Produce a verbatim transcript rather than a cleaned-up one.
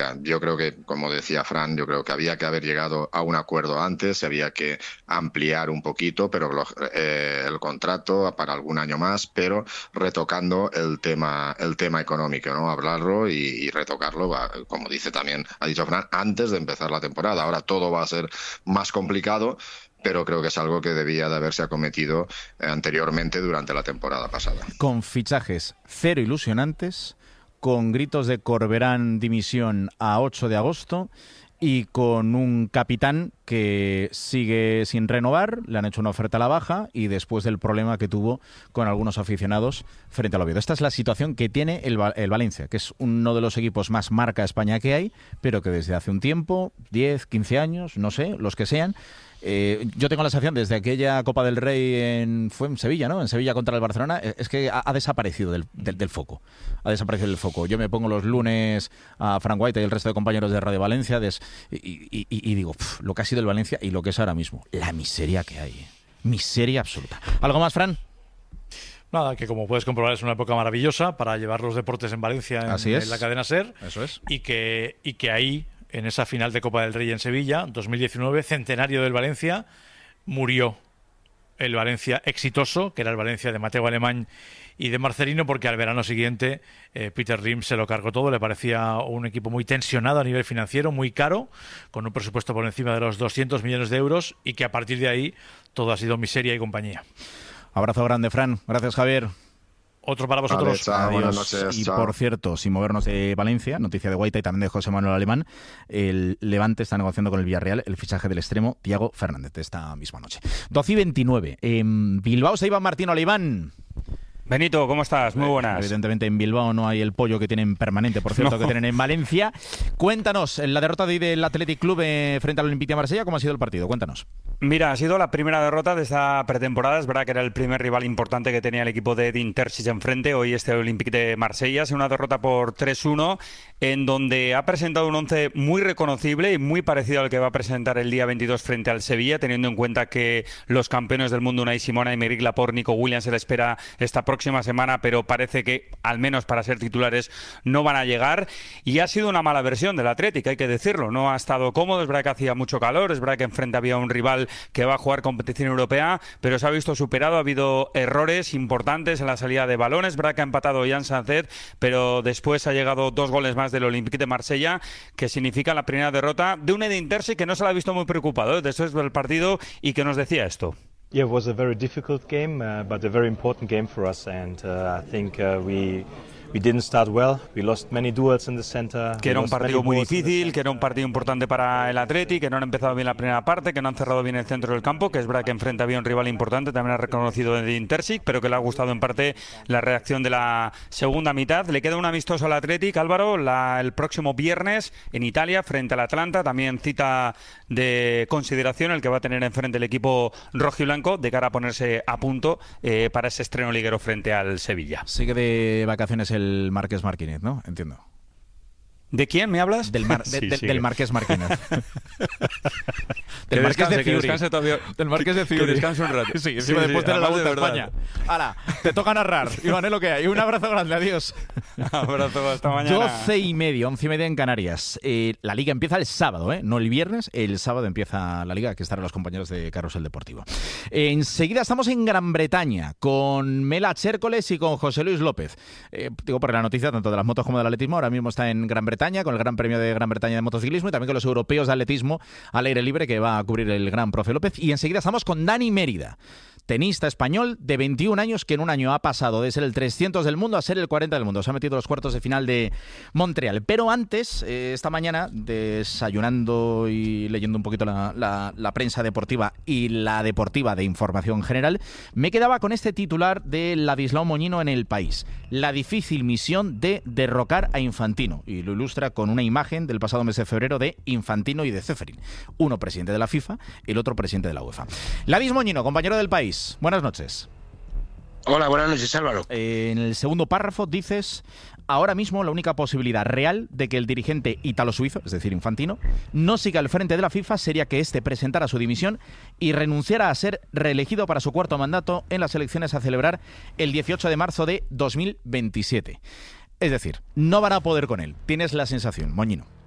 mira, yo creo que, como decía Fran, yo creo que había que haber llegado a un acuerdo antes, había que ampliar un poquito, pero eh, el contrato para algún año más, pero retocando el tema, el tema económico, ¿no? Hablarlo y, y retocarlo, como dice también, ha dicho Fran, antes de empezar la temporada. Ahora todo va a ser más complicado, pero creo que es algo que debía de haberse acometido anteriormente durante la temporada pasada. Con fichajes cero ilusionantes, con gritos de Corberán dimisión a ocho de agosto y con un capitán que sigue sin renovar, le han hecho una oferta a la baja y después del problema que tuvo con algunos aficionados frente al Oviedo. Esta es la situación que tiene el, el Valencia, que es uno de los equipos más marca España que hay, pero que desde hace un tiempo, diez, quince años, no sé, los que sean, Eh, yo tengo la sensación desde aquella Copa del Rey en, fue en Sevilla, ¿no? En Sevilla contra el Barcelona, es que ha, ha desaparecido del, del, del foco. Ha desaparecido del foco. Yo me pongo los lunes a Frank White y el resto de compañeros de Radio Valencia des, y, y, y, y digo, pff, lo que ha sido el Valencia y lo que es ahora mismo. La miseria que hay. Miseria absoluta. ¿Algo más, Fran? Nada, que como puedes comprobar es una época maravillosa para llevar los deportes en Valencia en, Así es. en la cadena SER. Eso es. Y que, y que ahí, en esa final de Copa del Rey en Sevilla, dos mil diecinueve, centenario del Valencia, murió el Valencia exitoso, que era el Valencia de Mateo Alemán y de Marcelino, porque al verano siguiente eh, Peter Lim se lo cargó todo. Le parecía un equipo muy tensionado a nivel financiero, muy caro, con un presupuesto por encima de los doscientos millones de euros, y que a partir de ahí todo ha sido miseria y compañía. Abrazo grande, Fran. Gracias, Javier. Otro para vosotros. Vale, chao, buenas noches, y chao. Por cierto, sin movernos de Valencia, noticia de Guaita y también de José Manuel Alemán, el Levante está negociando con el Villarreal el fichaje del extremo Thiago Fernández esta misma noche. doce y veintinueve. En Bilbao se iba Martín Oliván. Benito, ¿cómo estás? Muy buenas. Evidentemente en Bilbao no hay el pollo que tienen permanente, por cierto, no. que tienen en Valencia. Cuéntanos, la derrota de hoy del Athletic Club eh, frente al Olympique de Marsella, ¿cómo ha sido el partido? Cuéntanos. Mira, ha sido la primera derrota de esta pretemporada. Es verdad que era el primer rival importante que tenía el equipo de Edin Terzic enfrente. Hoy este Olympique de Marsella. Es una derrota por tres uno, en donde ha presentado un once muy reconocible y muy parecido al que va a presentar el día veintidós frente al Sevilla, teniendo en cuenta que los campeones del mundo Unai Simón, Aymeric Laporte, Nico Williams se le espera esta próxima semana, pero parece que, al menos para ser titulares, no van a llegar. Y ha sido una mala versión del Atlético, hay que decirlo. No ha estado cómodo, es verdad que hacía mucho calor, es verdad que enfrente había un rival que va a jugar competición europea, pero se ha visto superado. Ha habido errores importantes en la salida de balones. Es verdad que ha empatado Jan Sancet, pero después ha llegado dos goles más del Olympique de Marsella, que significa la primera derrota de un Edin Terzic que no se la ha visto muy preocupado ¿eh? después del partido, y que nos decía esto. Yeah, it was a very difficult game, uh, but a very important game for us, and uh, I think uh, we we didn't start well. We lost many duels in the center. Que era un partido muy difícil, que era un partido importante para el Atleti, que no han empezado bien la primera parte, que no han cerrado bien el centro del campo, que es verdad que enfrente había un rival importante, también ha reconocido Edin Terzic, pero que le ha gustado en parte la reacción de la segunda mitad. Le queda un amistoso al Athletic, Álvaro, la, el próximo viernes en Italia frente al Atlanta, también cita de consideración el que va a tener enfrente el equipo rojiblanco de cara a ponerse a punto eh, para ese estreno liguero frente al Sevilla. Sigue de vacaciones el Marqués Martínez, ¿no? Entiendo. ¿De quién me hablas? Del, mar, de, sí, de, sí. del Marqués Martínez. del Marqués de Fiuri. Del Marqués de Fiuri. Que descanse un rato. Sí, encima sí, después sí, de la Vuelta a España. Hala, te toca narrar. Iván, es lo que hay. Un abrazo grande, adiós. Abrazo, hasta mañana. doce y media, once y media en Canarias. Eh, la Liga empieza el sábado, ¿eh? No el viernes. El sábado empieza la Liga, que estarán los compañeros de Carrusel Deportivo. Eh, enseguida estamos en Gran Bretaña con Mela Chércoles y con José Luis López. Eh, digo, por la noticia tanto de las motos como del atletismo. Ahora mismo está en Gran Bretaña con el Gran Premio de Gran Bretaña de motociclismo y también con los europeos de atletismo al aire libre que va a cubrir el gran profe López. Y enseguida estamos con Dani Mérida, tenista español de veintiún años que en un año ha pasado de ser el trescientos del mundo a ser el cuarenta del mundo. Se ha metido a los cuartos de final de Montreal. Pero antes, eh, esta mañana, desayunando y leyendo un poquito la, la, la prensa deportiva y la deportiva de información general, me quedaba con este titular de Ladislao Moñino en El País. La difícil misión de derrocar a Infantino. Y lo ilustra con una imagen del pasado mes de febrero de Infantino y de Ceferin. Uno presidente de la FIFA, el otro presidente de la UEFA. Ladis Moñino, compañero del País. Buenas noches. Hola, buenas noches, Álvaro. Eh, en el segundo párrafo dices: ahora mismo la única posibilidad real de que el dirigente ítalo-suizo, es decir, Infantino, no siga al frente de la FIFA sería que éste presentara su dimisión y renunciara a ser reelegido para su cuarto mandato en las elecciones a celebrar el dieciocho de marzo de dos mil veintisiete. Es decir, no van a poder con él. Tienes la sensación, Moñino.